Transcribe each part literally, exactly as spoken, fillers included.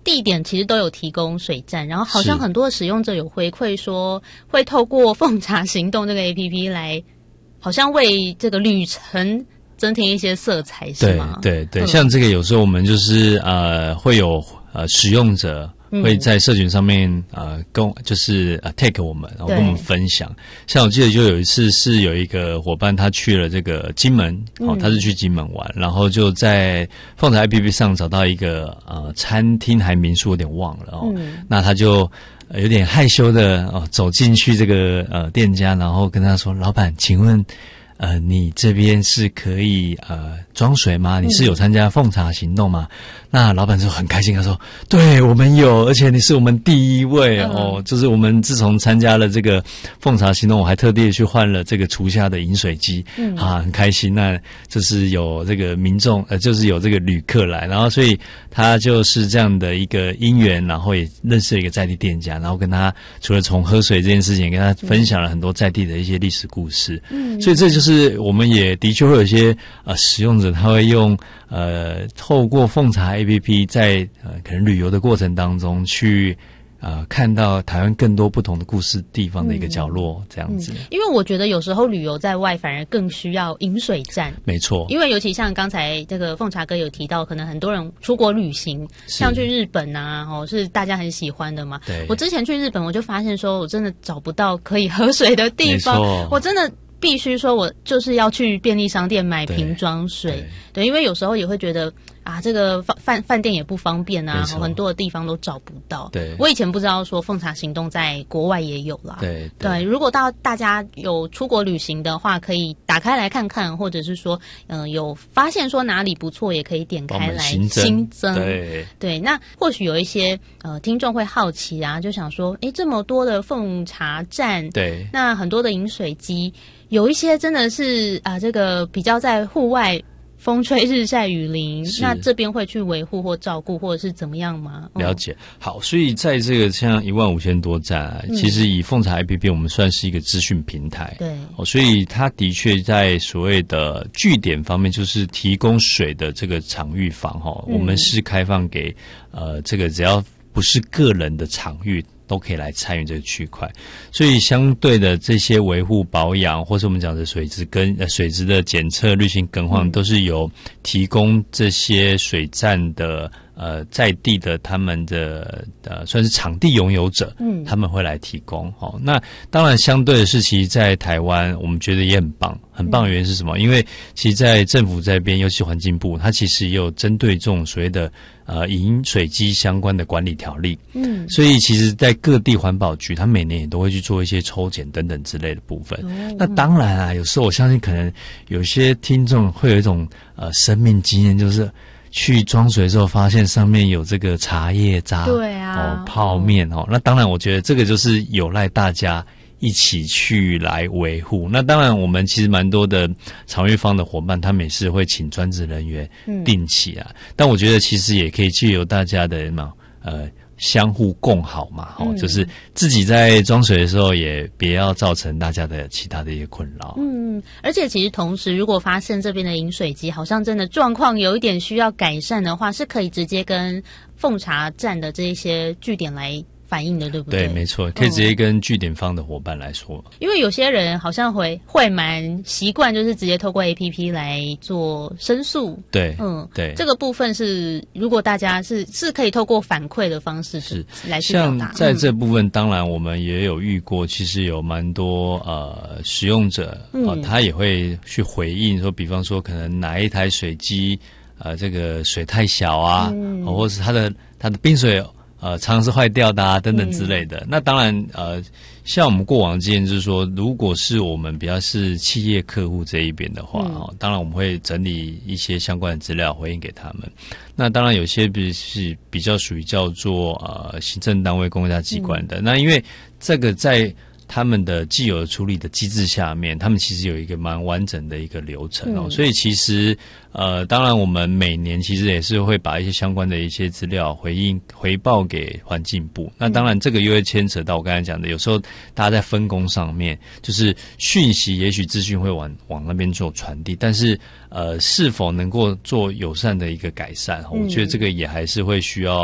地点其实都有提供水站，然后好像很多的使用者有回馈说，会透过奉茶行动这个 A P P 来，好像为这个旅程增添一些色彩，是吗？ 对对对、 嗯， 像这个有时候我们就是呃会有呃使用者会在社群上面呃跟就是呃 take 我们，然后跟我们分享。像我记得就有一次是有一个伙伴他去了这个金门，哦，他是去金门玩，然后就在奉茶 A P P 上找到一个呃餐厅还民宿，有点忘了哦，嗯、那他就。呃、有点害羞的哦，走进去这个呃店家，然后跟他说：“老板，请问，呃，你这边是可以呃装水吗？你是有参加奉茶行动吗？”嗯、那老板就很开心，他说：“对，我们有，而且你是我们第一位、嗯、哦，就是我们自从参加了这个奉茶行动，我还特地去换了这个厨下的饮水机，嗯啊，很开心。那就是有这个民众呃，就是有这个旅客来，然后所以他就是这样的一个因缘，然后也认识了一个在地店家。”然后跟他除了从喝水这件事情，跟他分享了很多在地的一些历史故事。嗯，所以这就是我们也的确会有一些呃使用者，他会用呃透过奉茶 A P P 在呃可能旅游的过程当中去。呃，看到台湾更多不同的故事地方的一个角落，嗯、这样子、嗯。 因为我觉得有时候旅游在外反而更需要饮水站。 没错。 因为尤其像刚才这个奉茶哥有提到，可能很多人出国旅行，像去日本啊，哦，是大家很喜欢的嘛。 对。 我之前去日本，我就发现说我真的找不到可以喝水的地方，我真的。必须说，我就是要去便利商店买瓶装水， 对, 对，因为有时候也会觉得啊，这个饭饭饭店也不方便啊，很多的地方都找不到。对，我以前不知道说奉茶行动在国外也有啦。对 对, 对，如果到大家有出国旅行的话，可以打开来看看，或者是说，嗯、呃，有发现说哪里不错，也可以点开来新增。新增对对，那或许有一些呃听众会好奇啊，就想说，哎，这么多的奉茶站，对，那很多的饮水机。有一些真的是啊、呃，这个比较在户外风吹日晒雨淋，那这边会去维护或照顾，或者是怎么样吗？ 了解。哦、好，所以在这个像一万五千多站、啊嗯，其实以奉茶 A P P 我们算是一个资讯平台，对、哦，所以它的确在所谓的据点方面，就是提供水的这个场域房哈、哦嗯，我们是开放给呃这个只要不是个人的场域。都可以来参与这个区块，所以相对的这些维护保养，或是我们讲的水质跟呃水质的检测、滤芯更换，都是由提供这些水站的呃在地的他们的呃算是场地拥有者，嗯，他们会来提供。好、哦，那当然相对的是，其实在台湾我们觉得也很棒，很棒的原因是什么？嗯、因为其实，在政府这边，尤其环境部，它其实也有针对这种所谓的。呃，饮水机相关的管理条例，嗯，所以其实，在各地环保局，它每年也都会去做一些抽检等等之类的部分。哦、那当然啊，有时候我相信，可能有些听众会有一种呃生命经验，就是去装水的时候，发现上面有这个茶叶渣，对啊，哦，泡面哦。那当然，我觉得这个就是有赖大家。一起去来维护。那当然我们其实蛮多的场域方的伙伴，他们也是会请专职人员定期啊、嗯、但我觉得其实也可以借由大家的嘛呃相互共好嘛、哦嗯、就是自己在装水的时候也别要造成大家的其他的一些困扰。 嗯，而且其实同时如果发现这边的饮水机好像真的状况有一点需要改善的话，是可以直接跟奉茶站的这一些据点来反映的，对不对？ 对，没错，可以直接跟据点方的伙伴来说、 嗯、因为有些人好像会会蛮习惯就是直接透过 A P P 来做申诉。对，嗯，对，这个部分是如果大家是是可以透过反馈的方式是来去表达。 像在这部分、嗯、当然我们也有遇过，其实有蛮多呃使用者、呃嗯、他也会去回应说，比方说可能哪一台水机呃这个水太小啊、嗯呃、或是它的它的冰水呃，常常是坏掉的啊，等等之类的。嗯、那当然，呃，像我们过往经验就是说，如果是我们比较是企业客户这一边的话，哦、嗯，当然我们会整理一些相关的资料回应给他们。那当然有些比是比较属于叫做呃行政单位、公家机关的。嗯、那因为这个在他们的既有的处理的机制下面，他们其实有一个蛮完整的一个流程哦，嗯、所以其实呃，当然我们每年其实也是会把一些相关的一些资料回应回报给环境部。那当然这个又会牵扯到我刚才讲的，有时候大家在分工上面，就是讯息也许资讯会往往那边做传递，但是呃，是否能够做友善的一个改善，我觉得这个也还是会需要。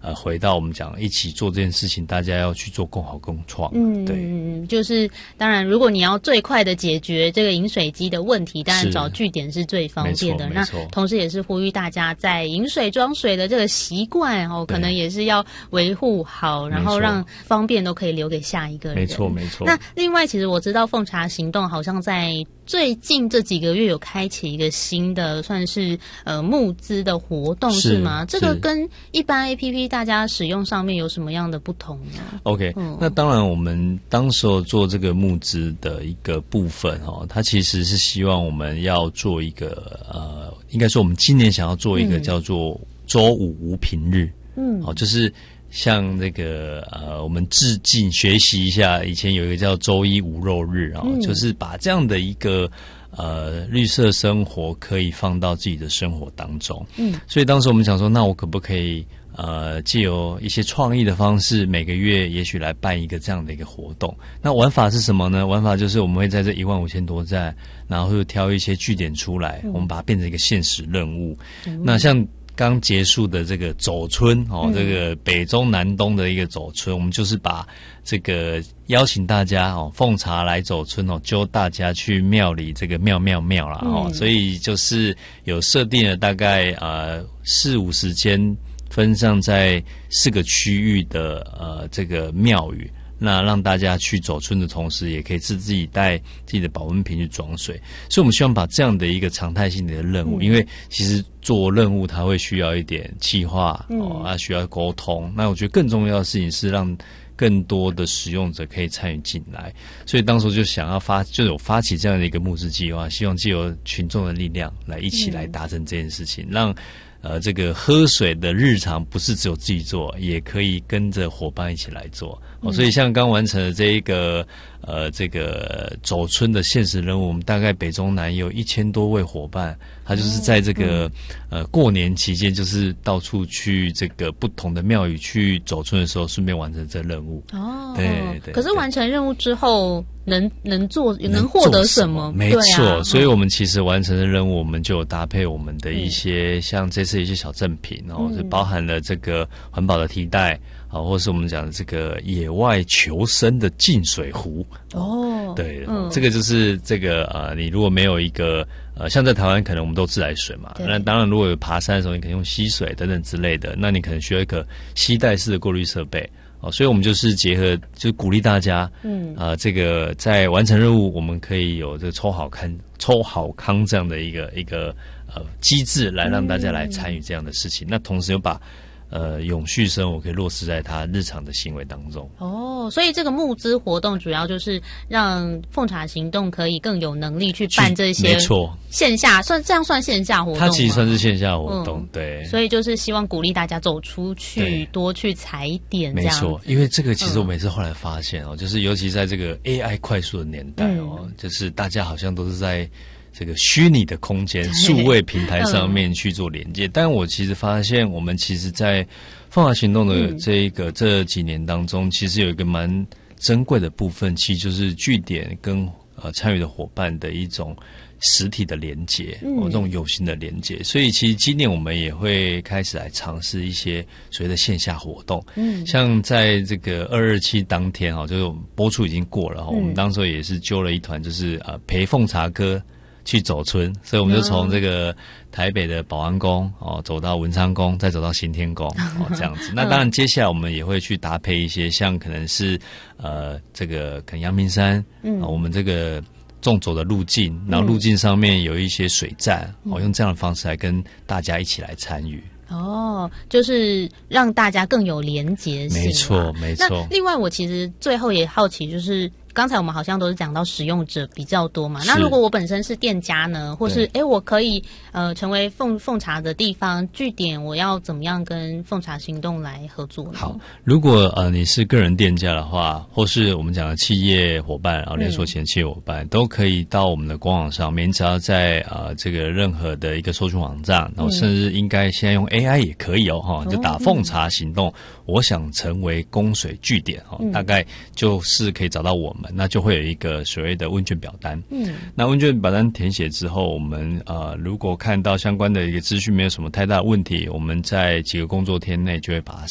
呃回到我们讲一起做这件事情，大家要去做共好共创。 嗯，对，就是当然，如果你要最快的解决这个饮水机的问题，当然找据点是最方便的。那同时也是呼吁大家在饮水装水的这个习惯哦，可能也是要维护好，然后让方便都可以留给下一个人。 没错，没错。 那另外，其实我知道奉茶行动好像在最近这几个月有开启一个新的算是呃募资的活动，是吗？这个跟一般 A P P 大家使用上面有什么样的不同呢 ？OK，、嗯、那当然，我们当时候做这个募资的一个部分哦，它其实是希望我们要做一个呃，应该说我们今年想要做一个叫做周五无平日，嗯，好、哦，就是像那个呃，我们致敬学习一下，以前有一个叫周一无肉日啊、哦嗯，就是把这样的一个呃绿色生活可以放到自己的生活当中。嗯，所以当时我们想说，那我可不可以呃藉由一些创意的方式，每个月也许来办一个这样的一个活动？那玩法是什么呢？玩法就是我们会在这一万五千多站，然后挑一些据点出来，嗯、我们把它变成一个现实任务。嗯、那像刚结束的这个走春哦、嗯，这个北中南东的一个走春，我们就是把这个邀请大家哦，奉茶来走春哦，揪大家去庙里这个庙庙庙啦哦、嗯，所以就是有设定了大概呃四五十间分散在四个区域的呃这个庙宇。那让大家去走春的同时，也可以自自己带自己的保温瓶去装水，所以我们希望把这样的一个常态性的任务，嗯、因为其实做任务它会需要一点企划、嗯、哦，它需要沟通。那我觉得更重要的事情是让更多的使用者可以参与进来，所以当时就想要发，就有发起这样的一个募资计划，希望藉由群众的力量来一起来达成这件事情，嗯、让。呃，这个喝水的日常不是只有自己做，也可以跟着伙伴一起来做。哦，嗯、所以像刚完成的这一个呃这个走春的现实任务，我们大概北中南有一千多位伙伴，他就是在这个、嗯、呃过年期间，就是到处去这个不同的庙宇去走春的时候，顺便完成这任务。哦，对对。 可是完成任务之后，能能做能获得什么？ 没错、啊，所以我们其实完成的任务，我们就有搭配我们的一些、嗯、像这次一些小赠品哦，就、嗯、包含了这个环保的提袋啊，或是我们讲的这个野外求生的净水壶哦，对，嗯、这个就是这个呃，你如果没有一个呃，像在台湾可能我们都自来水嘛，那当然如果有爬山的时候，你可以用溪水等等之类的，那你可能需要一个吸带式的过滤设备。哦，所以我们就是结合，就鼓励大家，嗯，啊、呃，这个在完成任务，我们可以有这个抽好康、抽好康这样的一个一个呃机制，来让大家来参与这样的事情。嗯、那同时又把呃永续生活可以落实在他日常的行为当中。 哦，所以这个募资活动主要就是让奉茶行动可以更有能力去办这些， 没错， 线下算这样算线下活动吗？ 它其实算是线下活动，嗯、对。 所以就是希望鼓励大家走出去，多去踩点，这样子。 没错，因为这个其实我每次后来发现哦，嗯、就是尤其在这个 A I 快速的年代哦，嗯、就是大家好像都是在这个虚拟的空间、数位平台上面去做连接，嗯、但我其实发现，我们其实，在奉茶行动的这一个、嗯、这几年当中，其实有一个蛮珍贵的部分，其实就是据点跟呃参与的伙伴的一种实体的连结，嗯、哦，这种有形的连结。所以，其实今年我们也会开始来尝试一些所谓的线下活动，嗯，像在这个二二七当天哈，就是播出已经过了，嗯、我们当时也是揪了一团，就是呃陪奉茶哥去走春，所以我们就从这个台北的保安宫哦，走到文昌宫，再走到行天宫哦，这样子。那当然，接下来我们也会去搭配一些，像可能是呃这个可能阳明山，嗯、呃，我们这个纵走的路径，然后路径上面有一些水站，嗯、哦，用这样的方式来跟大家一起来参与。 哦，就是让大家更有连结性。 没错，没错。 那另外，我其实最后也好奇，就是刚才我们好像都是讲到使用者比较多嘛，那如果我本身是店家呢，或是哎我可以呃成为奉奉茶的地方据点，我要怎么样跟奉茶行动来合作呢？ 好，如果呃你是个人店家的话，或是我们讲的企业伙伴，然后连锁型企业伙伴，嗯、都可以到我们的官网上面，只要在呃这个任何的一个搜寻网站，然后甚至应该现在用 A I 也可以哦哈，就打奉茶行动，嗯、我想成为供水据点哈，嗯、大概就是可以找到我们。那就会有一个所谓的问卷表单，嗯，那问卷表单填写之后，我们呃如果看到相关的一个资讯没有什么太大的问题，我们在几个工作天内就会把它